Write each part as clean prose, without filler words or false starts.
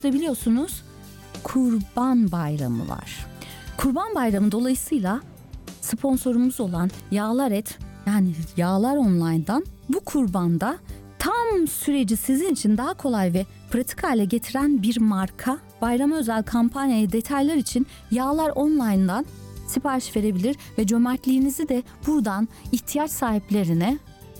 Biliyorsunuz Kurban Bayramı var. Kurban Bayramı dolayısıyla sponsorumuz olan Yağlar Et, yani Yağlar Online'dan bu kurbanda tam süreci sizin için daha kolay ve pratik hale getiren bir marka. Bayrama özel kampanyaya detaylar için Yağlar Online'dan sipariş verebilir ve cömertliğinizi de buradan ihtiyaç sahiplerine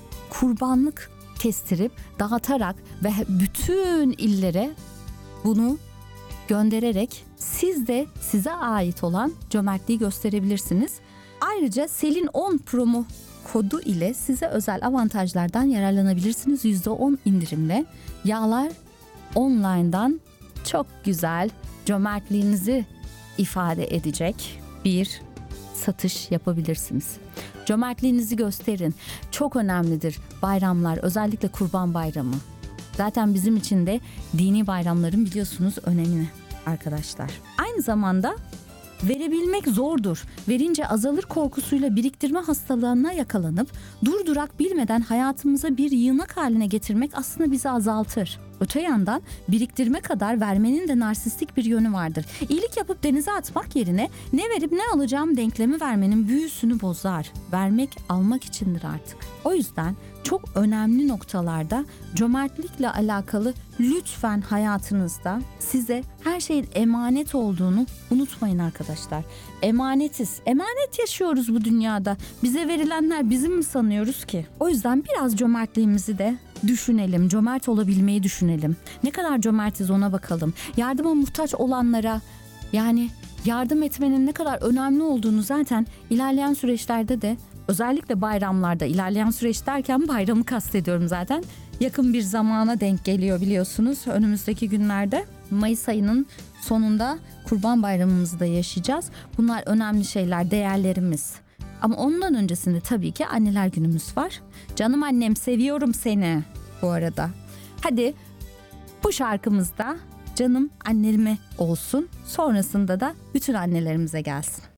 kurbanlık kestirip dağıtarak ve bütün illere bunu göndererek siz de size ait olan cömertliği gösterebilirsiniz. Ayrıca Selin 10 promo kodu ile size özel avantajlardan yararlanabilirsiniz. %10 indirimle Yağlar Online'dan çok güzel cömertliğinizi ifade edecek bir satış yapabilirsiniz. Cömertliğinizi gösterin. Çok önemlidir bayramlar, özellikle Kurban Bayramı. Zaten bizim için de dini bayramların biliyorsunuz önemini arkadaşlar. Aynı zamanda verebilmek zordur. Verince azalır korkusuyla biriktirme hastalığına yakalanıp durdurak bilmeden hayatımıza bir yığınak haline getirmek aslında bizi azaltır. Öte yandan biriktirme kadar vermenin de narsistik bir yönü vardır. İyilik yapıp denize atmak yerine ne verip ne alacağım denklemi vermenin büyüsünü bozar. Vermek almak içindir artık. O yüzden çok önemli noktalarda cömertlikle alakalı lütfen hayatınızda size her şeyin emanet olduğunu unutmayın arkadaşlar. Emanetiz. Emanet yaşıyoruz bu dünyada. Bize verilenler bizim mi sanıyoruz ki? O yüzden biraz cömertliğimizi de düşünelim. Cömert olabilmeyi düşünelim. Ne kadar cömertiz ona bakalım. Yardıma muhtaç olanlara, yani yardım etmenin ne kadar önemli olduğunu zaten ilerleyen süreçlerde de, özellikle bayramlarda, ilerleyen süreç derken bayramı kastediyorum zaten. Yakın bir zamana denk geliyor biliyorsunuz. Önümüzdeki günlerde Mayıs ayının sonunda Kurban Bayramımızı da yaşayacağız. Bunlar önemli şeyler, değerlerimiz. Ama ondan öncesinde tabii ki Anneler Günümüz var. Canım annem, seviyorum seni bu arada. Hadi bu şarkımız da canım anneme olsun. Sonrasında da bütün annelerimize gelsin.